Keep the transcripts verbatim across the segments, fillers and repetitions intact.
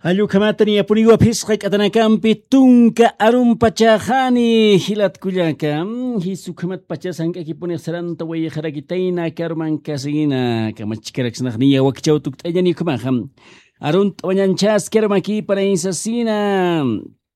Allukamatani apuniwa pisqak atanakampi tunka arun pachajani hilat kullaka hisukamat pachasanka kipuni saranta way kharakitaina karman kasina kamachkaraksanaqniya wakchaw tuktayani kumaham arun tawanyanchas kermaki para insasina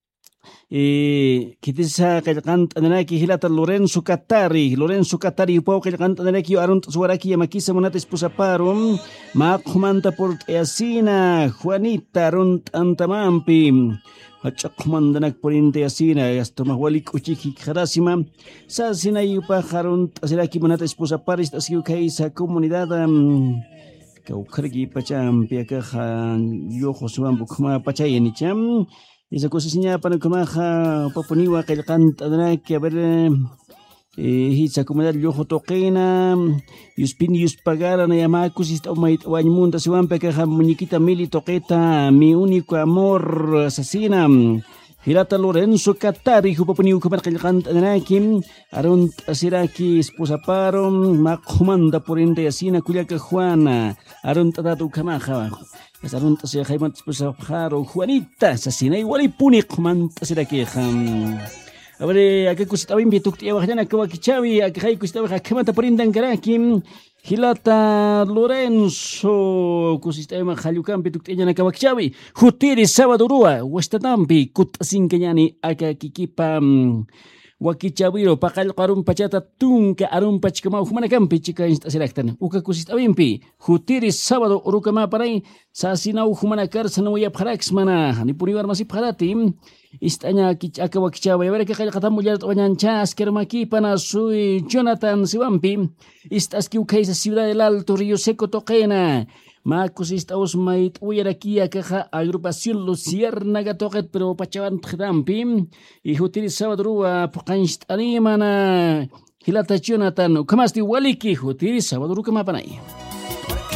eh kitisa qillqant anaki hilata Lorenzo Catari Lorenzo Catari pau qillqant anaki arun suaraki yamakisa monates pusaparum maqmanta por asina Juanita arun antamampi hachaqmandanak por asina hasta mahwalik uchiki kharasima sasina yupa harun asiraki monates pusaparis asiu kaisa comunidad kaukargi pacham piaka yo josuan bukma pachayani cham esa cosa señala para que maja papuniwa qillqant adraki a ver eh hitsa comunidad yojo toqena yuspin yuspagara na yamakus ista umait wañmunta siwampe que muñequita mili toqeta mi único amor asesina Hilata Lorenzo Catari hupapuniu kabar qillqant adraki arun asiraki esposa paro maqmanda por ende asina kullaka Juana arun tatatu kamaja Asarun tasya khayman esposa paro Juanita asina igual y puniq man tasiraki kham Abre ake kustabin bitukti awajana kawakichawi ake khay kustawi khamata por indan karaki Hilata Lorenzo kusistema khalukan bitukti yana kawakichawi hutiri sábado rua wastatampi kutasinkeñani aka kikipa Wakichawiro pakal qarun pachata tunka arun pachkama humanakampi chika instasiraktan uka kusistabimpi hutiri sábado urukama paray sasinau humanakar sanawaya pharax mana ni puriwar masip pharati istaña kichaka wakichawa yabere que qillqatam mullar wañancha askermaki pana sui Jonathan Siwampi istaski ukaisa ciudad del Alto Río Seco toqena Marcos estados mait uyarakia caja agrupación Luciérnaga toqet pero pachaban trampi y hutiri sábado rua poqanst animana hilata Jonathan kamasti waliki hutiri sábado rukama panay